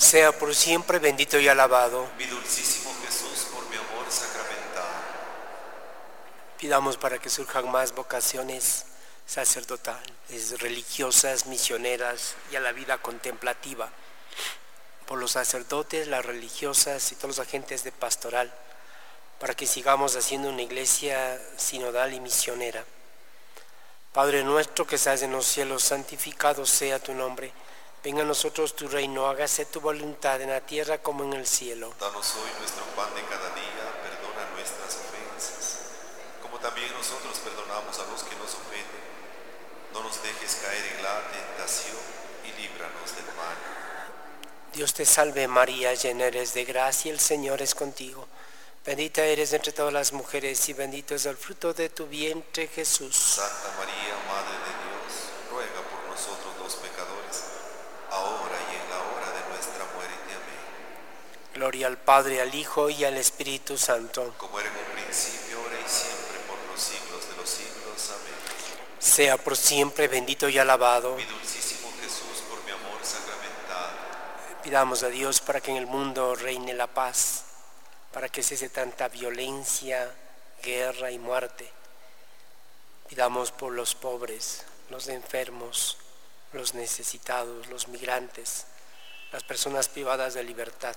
sea por siempre bendito y alabado. Mi dulcísimo Jesús, por mi amor sacramental. Pidamos para que surjan más vocaciones sacerdotales, religiosas, misioneras y a la vida contemplativa, por los sacerdotes, las religiosas y todos los agentes de pastoral, para que sigamos haciendo una iglesia sinodal y misionera. Padre nuestro que estás en los cielos, santificado sea tu nombre. Venga a nosotros tu reino, hágase tu voluntad en la tierra como en el cielo. Danos hoy nuestro pan de cada día, perdona nuestras ofensas, como también nosotros perdonamos a los que nos ofenden. No nos dejes caer en la tentación y líbranos del mal. Dios te salve María, llena eres de gracia, el Señor es contigo. Bendita eres entre todas las mujeres y bendito es el fruto de tu vientre, Jesús. Santa María, Madre de Dios, ruega por nosotros los pecadores, ahora y en la hora de nuestra muerte. Amén. Gloria al Padre, al Hijo y al Espíritu Santo. Como era en un principio, ahora y siempre, por los siglos de los siglos. Amén. Sea por siempre bendito y alabado. Mi dulcísimo Jesús, por mi amor sacramental. Pidamos a Dios para que en el mundo reine la paz, para que cese tanta violencia, guerra y muerte. Pidamos por los pobres, los enfermos, los necesitados, los migrantes, las personas privadas de libertad.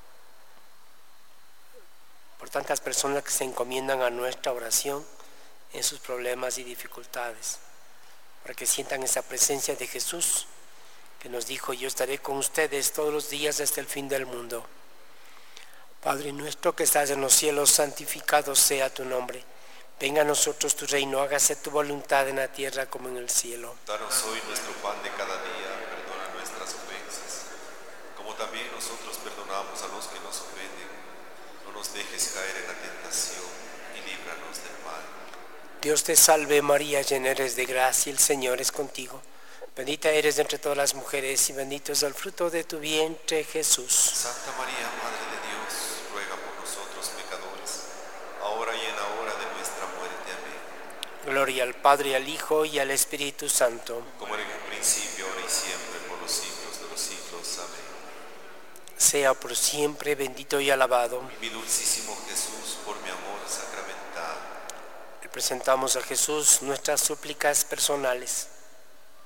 Por tantas personas que se encomiendan a nuestra oración en sus problemas y dificultades, para que sientan esa presencia de Jesús, que nos dijo: yo estaré con ustedes todos los días hasta el fin del mundo. Padre nuestro que estás en los cielos, santificado sea tu nombre. Venga a nosotros tu reino, hágase tu voluntad en la tierra como en el cielo. Danos hoy nuestro pan de cada día, perdona nuestras ofensas, como también nosotros perdonamos a los que nos ofenden. No nos dejes caer en la tentación y líbranos del mal. Dios te salve María, llena eres de gracia, el Señor es contigo. Bendita eres entre todas las mujeres y bendito es el fruto de tu vientre, Jesús. Santa María, Madre de Dios, ruega por nosotros pecadores, ahora y en la hora de nuestra muerte. Amén. Gloria al Padre, al Hijo y al Espíritu Santo. Como era en un principio, ahora y siempre, por los siglos de los siglos. Amén. Sea por siempre bendito y alabado. Mi dulcísimo Jesús, por mi amor sacramental. Le presentamos a Jesús nuestras súplicas personales.